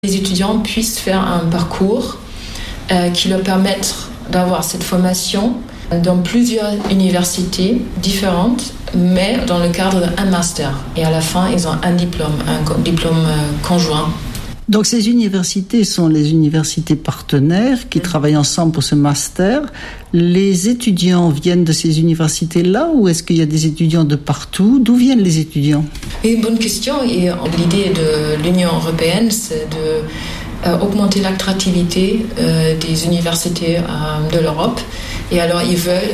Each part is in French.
Les étudiants puissent faire un parcours qui leur permette d'avoir cette formation dans plusieurs universités différentes, mais dans le cadre d'un master. Et à la fin, ils ont un diplôme conjoint. Donc ces universités sont les universités partenaires qui travaillent ensemble pour ce master. Les étudiants viennent de ces universités-là ou est-ce qu'il y a des étudiants de partout? D'où viennent les étudiants? Une bonne question. Et l'idée de l'Union européenne, c'est d'augmenter l'attractivité des universités de l'Europe. Et alors ils veulent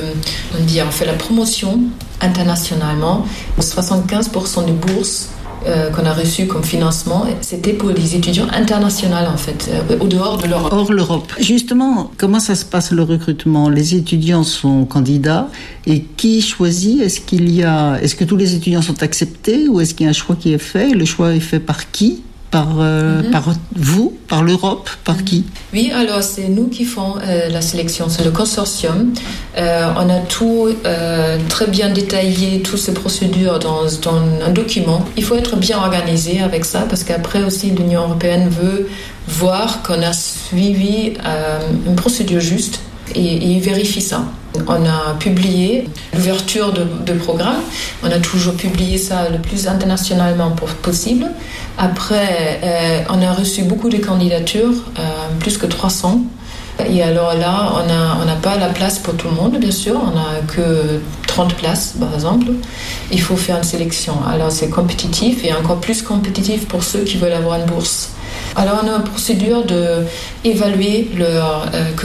on fait la promotion internationalement. 75% des bourses qu'on a reçu comme financement, c'était pour les étudiants internationaux en fait, au dehors de l'Europe. Hors l'Europe. Justement, comment ça se passe le recrutement? Les étudiants sont candidats et qui choisit? Est-ce que tous les étudiants sont acceptés ou est-ce qu'il y a un choix qui est fait? Le choix est fait par qui? Par vous, par l'Europe, par qui? Oui, alors c'est nous qui faisons la sélection, c'est le consortium. On a tout très bien détaillé, toutes ces procédures dans un document. Il faut être bien organisé avec ça parce qu'après aussi l'Union européenne veut voir qu'on a suivi une procédure juste et il vérifie ça. On a publié l'ouverture de programme. On a toujours publié ça le plus internationalement possible. Après, on a reçu beaucoup de candidatures, plus que 300. Et alors là, on n'a pas la place pour tout le monde, bien sûr. On n'a que 30 places, par exemple. Il faut faire une sélection. Alors c'est compétitif et encore plus compétitif pour ceux qui veulent avoir une bourse. Alors on a une procédure d'évaluer leur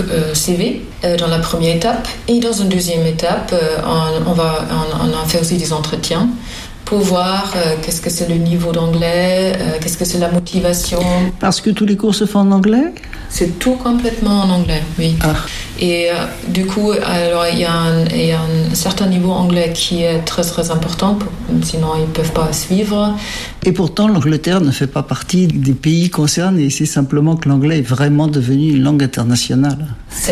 CV dans la première étape et dans une deuxième étape, on a fait aussi des entretiens pour voir qu'est-ce que c'est le niveau d'anglais, qu'est-ce que c'est la motivation. Parce que tous les cours se font en anglais? C'est tout complètement en anglais, oui. Ah. Et du coup, alors il y a un certain niveau anglais qui est très très important, sinon ils ne peuvent pas suivre. Et pourtant, l'Angleterre ne fait pas partie des pays concernés. C'est simplement que l'anglais est vraiment devenu une langue internationale.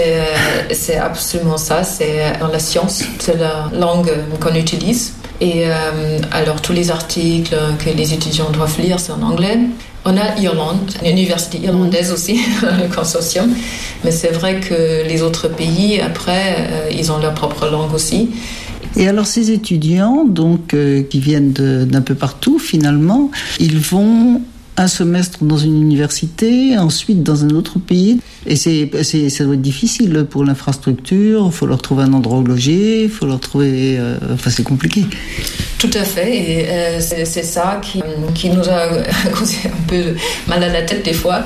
C'est absolument ça. C'est dans la science, c'est la langue qu'on utilise. Et alors tous les articles que les étudiants doivent lire, c'est en anglais. On a Irlande, une université irlandaise aussi, le consortium. Mais c'est vrai que les autres pays, après, ils ont leur propre langue aussi. Et alors ces étudiants, donc, qui viennent d'un peu partout, finalement, ils vont un semestre dans une université, ensuite dans un autre pays. Et ça doit être difficile pour l'infrastructure, il faut leur trouver un endroit où loger, il faut leur trouver... c'est compliqué. Tout à fait, et c'est ça qui nous a causé un peu mal à la tête des fois.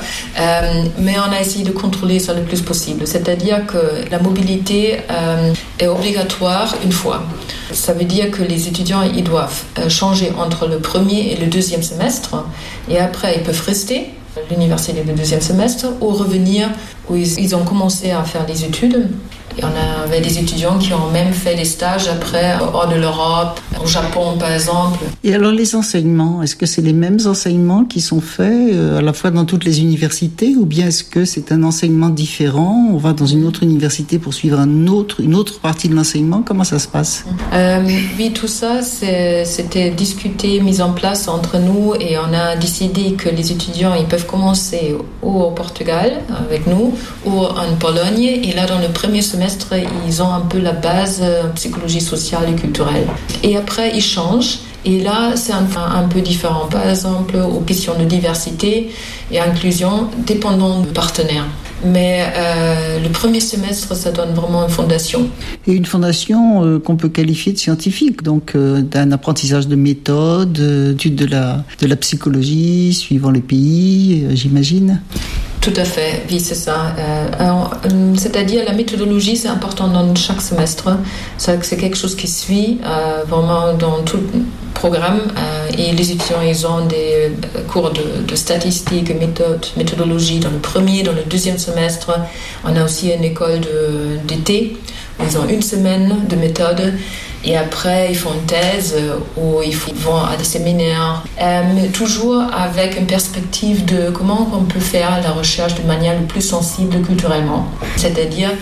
Mais on a essayé de contrôler ça le plus possible. C'est-à-dire que la mobilité est obligatoire une fois. Ça veut dire que les étudiants, ils doivent changer entre le premier et le deuxième semestre. Et après, ils peuvent rester à l'université du deuxième semestre ou revenir où ils ont commencé à faire des études. Et on avait des étudiants qui ont même fait des stages après, hors de l'Europe, au Japon par exemple. Et alors les enseignements, est-ce que c'est les mêmes enseignements qui sont faits à la fois dans toutes les universités ou bien est-ce que c'est un enseignement différent? On va dans une autre université pour suivre une autre partie de l'enseignement? Comment ça se passe? Oui, tout ça, c'était discuté, mis en place entre nous et on a décidé que les étudiants, ils peuvent commencer ou au Portugal avec nous ou en Pologne. Et là, dans le premier semestre, ils ont un peu la base psychologie sociale et culturelle. Et après, ils changent. Et là, c'est un peu différent. Par exemple, aux questions de diversité et inclusion, dépendant de partenaires. Mais le premier semestre, ça donne vraiment une fondation. Et une fondation qu'on peut qualifier de scientifique, donc d'un apprentissage de méthode, d'étude de la psychologie, suivant les pays, j'imagine. Tout à fait, oui, c'est ça. C'est-à-dire la méthodologie, c'est important dans chaque semestre. C'est quelque chose qui suit vraiment dans tout le programme. Et les étudiants, ils ont des cours de statistiques, méthodologie dans le premier, dans le deuxième semestre. On a aussi une école d'été où ils ont une semaine de méthode. Et après, ils font une thèse ou ils vont à des séminaires, mais toujours avec une perspective de comment on peut faire la recherche de manière le plus sensible culturellement. C'est-à-dire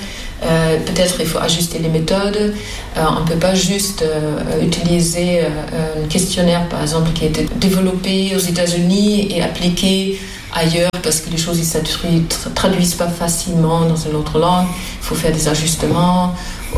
Peut-être il faut ajuster les méthodes. On ne peut pas juste utiliser un questionnaire, par exemple, qui a été développé aux États-Unis et appliqué ailleurs parce que les choses ne se traduisent pas facilement dans une autre langue. Il faut faire des ajustements,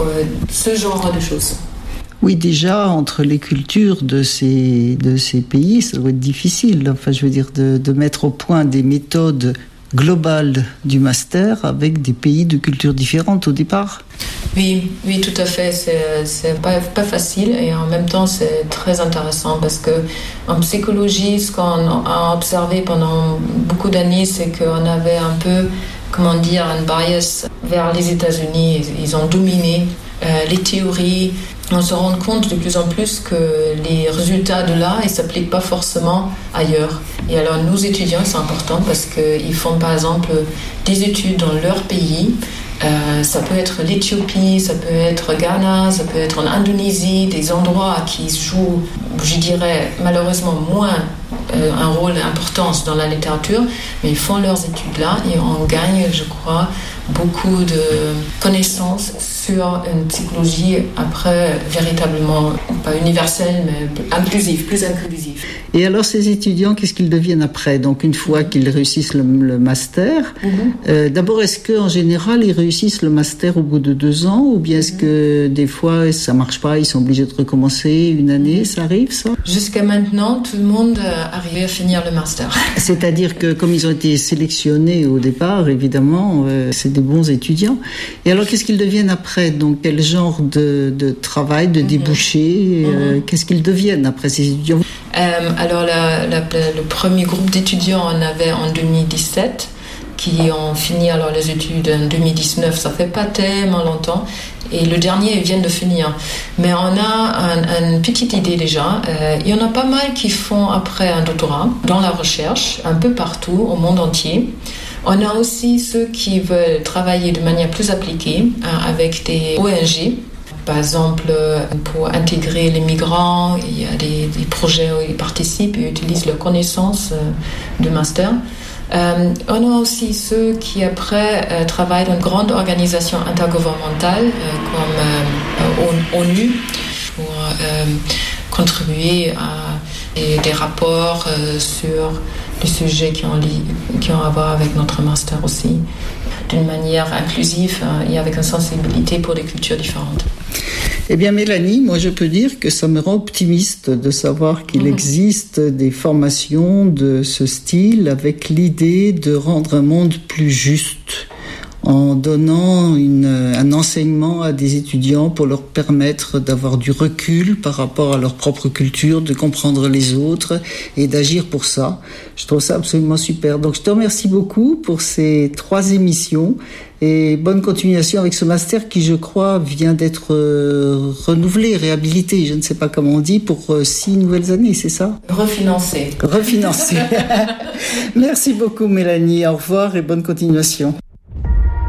ce genre de choses. Oui, déjà, entre les cultures de ces pays, ça doit être difficile. Enfin, je veux dire, de mettre au point des méthodes globales du master avec des pays de cultures différentes au départ. Oui, tout à fait. C'est pas facile et en même temps, c'est très intéressant parce que en psychologie, ce qu'on a observé pendant beaucoup d'années, c'est qu'on avait un peu, un bias vers les États-Unis. Ils ont dominé les théories. On se rend compte de plus en plus que les résultats de là, ils ne s'appliquent pas forcément ailleurs. Et alors, nos étudiants, c'est important parce qu'ils font, par exemple, des études dans leur pays. Ça peut être l'Éthiopie, ça peut être Ghana, ça peut être en Indonésie, des endroits qui jouent, je dirais, malheureusement moins un rôle important dans la littérature, mais ils font leurs études là et on gagne, je crois, beaucoup de connaissances sur une psychologie après véritablement, pas universelle, mais inclusive, plus inclusive. Et alors ces étudiants, qu'est-ce qu'ils deviennent après? Donc une fois qu'ils réussissent le master, d'abord est-ce qu'en général ils réussissent le master au bout de 2 ans ou bien est-ce que des fois ça marche pas, ils sont obligés de recommencer une année, ça arrive ça? Jusqu'à maintenant, tout le monde arrive à finir le master. C'est-à-dire que comme ils ont été sélectionnés au départ, évidemment, c'est des bons étudiants. Et alors qu'est-ce qu'ils deviennent après? Donc quel genre de travail, de débouchés, qu'est-ce qu'ils deviennent après ces étudiants? Alors le premier groupe d'étudiants on avait en 2017 qui ont fini alors les études en 2019, ça fait pas tellement longtemps et le dernier vient de finir, mais on a une petite idée déjà. Il y en a pas mal qui font après un doctorat dans la recherche un peu partout au monde entier. On a aussi ceux qui veulent travailler de manière plus appliquée avec des ONG. Par exemple, pour intégrer les migrants, il y a des projets où ils participent et utilisent leurs connaissances de master. On a aussi ceux qui après travaillent dans une grande organisation intergouvernementale comme ONU pour contribuer à des rapports sur les sujets qui ont à voir avec notre master aussi, d'une manière inclusive et avec une sensibilité pour des cultures différentes. Eh bien Mélanie, moi je peux dire que ça me rend optimiste de savoir qu'il existe des formations de ce style avec l'idée de rendre un monde plus juste en donnant un enseignement à des étudiants pour leur permettre d'avoir du recul par rapport à leur propre culture, de comprendre les autres et d'agir pour ça. Je trouve ça absolument super. Donc je te remercie beaucoup pour ces 3 émissions et bonne continuation avec ce master qui, je crois, vient d'être renouvelé, réhabilité, je ne sais pas comment on dit, pour 6 nouvelles années, c'est ça? Refinancé. Refinancé. Merci beaucoup Mélanie, au revoir et bonne continuation.